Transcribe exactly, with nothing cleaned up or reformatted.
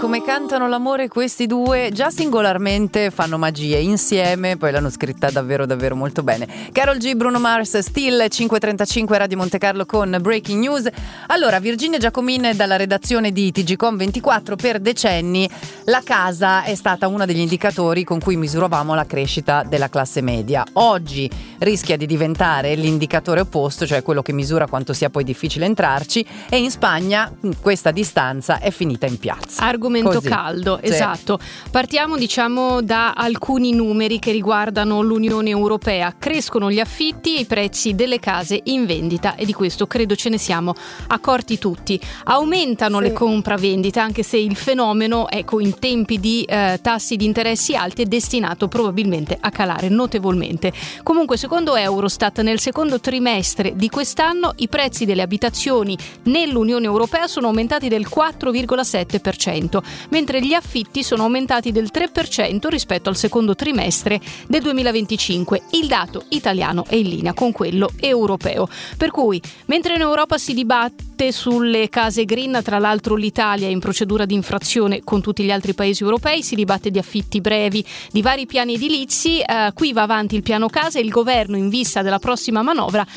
come cantano l'amore questi due, già singolarmente fanno magie, insieme poi l'hanno scritta davvero davvero molto bene. Karol G, Bruno Mars, Still, cinque e trentacinque Radio Monte Carlo con Breaking News. Allora, Virginia Giacomin dalla redazione di T G Com ventiquattro. Per decenni la casa è stata uno degli indicatori con cui misuravamo la crescita della classe media. Oggi rischia di diventare l'indicatore opposto, cioè quello che misura quanto sia poi difficile entrarci, e in Spagna questa distanza è finita in piazza. Argomento Così. caldo, Sì. esatto. Partiamo diciamo da alcuni numeri che riguardano l'Unione Europea. Crescono gli affitti e i prezzi delle case in vendita, e di questo credo ce ne siamo accorti tutti. Aumentano Sì. le compravendite, anche se il fenomeno, ecco, in tempi di eh, tassi di interessi alti è destinato probabilmente a calare notevolmente. Comunque, secondo Eurostat, nel secondo trimestre di quest'anno i prezzi delle abitazioni nell'Unione Europea sono aumentati del quattro virgola sette per cento, mentre gli affitti sono aumentati del tre per cento rispetto al secondo trimestre del duemilaventicinque. Il dato italiano è in linea con quello europeo. Per cui, mentre in Europa si dibatte sulle case green, tra l'altro l'Italia è in procedura di infrazione con tutti gli altri paesi europei, si dibatte di affitti brevi, di vari piani edilizi, eh, qui va avanti il piano casa e il governo, in vista della prossima manovra,